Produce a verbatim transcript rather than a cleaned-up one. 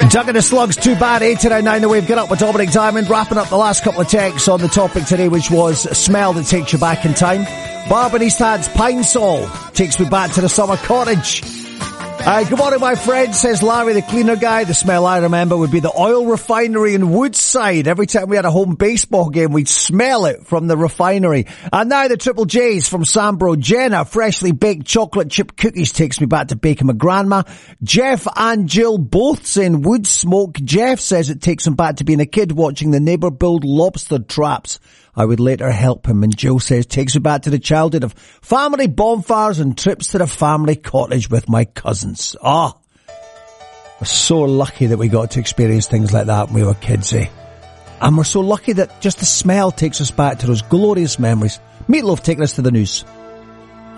Doug and the Slugs, too bad, eight to nine the wave. Get up with Dominic Diamond, wrapping up the last couple of texts on the topic today, which was smell that takes you back in time. Barb in East Had's Pine Sol takes me back to the summer cottage. Uh, good morning, my friend, says Larry, the cleaner guy. The smell I remember would be the oil refinery in Woodside. Every time we had a home baseball game, we'd smell it from the refinery. And now the Triple J's from Sambro. Jenna, freshly baked chocolate chip cookies takes me back to baking my grandma. Jeff and Jill both saying wood smoke. Jeff says it takes him back to being a kid watching the neighbour build lobster traps. I would later help him. And Jill says, takes me back to the childhood of family bonfires and trips to the family cottage with my cousins. Ah, oh, we're so lucky that we got to experience things like that when we were kids, eh? And we're so lucky that just the smell takes us back to those glorious memories. Meatloaf taking us to the news.